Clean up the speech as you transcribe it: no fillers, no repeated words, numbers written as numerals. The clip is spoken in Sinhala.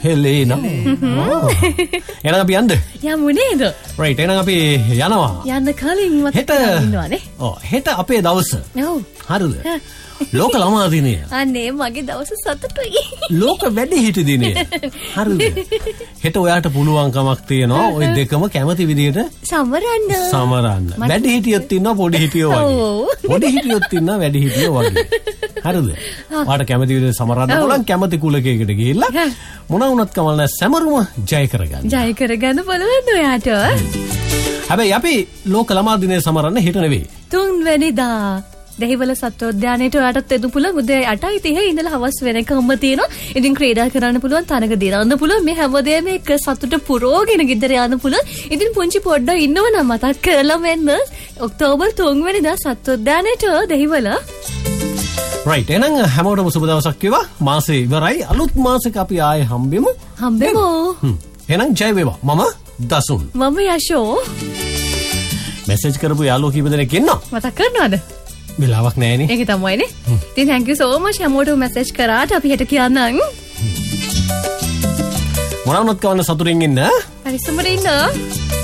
හෙලේනා. එහෙනම් අපි යන්න. යමු නේද? right එහෙනම් අපි යනවා. යන්න කලින් මතක ඉන්නවනේ. ඔව් හෙට අපේ දවස. ඔව්. හරිද? ලෝක ළමා දිනය. අනේ මගේ දවස සතුටුයි. ලෝක වැඩිහිටි දිනය. හරිද? හෙට ඔයාට පුළුවන්කමක් තියෙනවා ওই දෙකම කැමති විදිහට සමරන්න. වැඩිහිටියොත් ඉන්නවා පොඩිහිටියෝ වගේ. පොඩිහිටියොත් ඉන්නවා වැඩිහිටියෝ වගේ. හරිද? ඔයාට කැමති විදිහට සමරන්න පුළුවන් කැමති කුලකයකට ගිහිල්ලා මොන වුණත් කමක් නැහැ සමරුම ජය කරගන්න. ජය කරගන්න පුළුවන් ඔයාට. හැබැයි අපි ලෝක ළමා දිනය සමරන්න හෙට නෙවෙයි. 3 වෙනිදා දෙහිවල සත්වෝද්‍යානයට ඔයාටත් එන්න පුළුවන්. උදේ 8:30 ඉඳලා හවස වෙනකම්ම තියෙනවා. ඉතින් ක්‍රීඩා කරන්න පුළුවන්, තනක දිරන්න පුළුවන්. මේ හැමදේම එක සතුට පුරෝගෙන ගෙදර යන්න පුළුවන්. ඉතින් පුංචි පොඩ්ඩක් ඉන්නවනම් මතක් කරලා මෙන්න ඔක්තෝබර් 3 වෙනිදා සත්වෝද්‍යානයට දෙහිවල. right එහෙනම් හැමෝටම සුබ දවසක් වේවා. මාසේ ඉවරයි. අලුත් මාසෙක අපි ආයේ හම්බෙමු. එහෙනම් ජය වේවා. මම දසුන්. මම යෂෝ. මෙසේජ් කරපු යාළුවෝ කීප දෙනෙක් ඉන්නවා. මතක් කරනවද? වෙලාවක් නැහැනේ. ඒක තමයිනේ. ඉතින් thank you so much හැමෝටම මෙසේජ් කරාට අපි හෙට කියන්නම්. මොනවුනත් කවන්න සතුටින් ඉන්න. පරිස්සමට ඉන්න.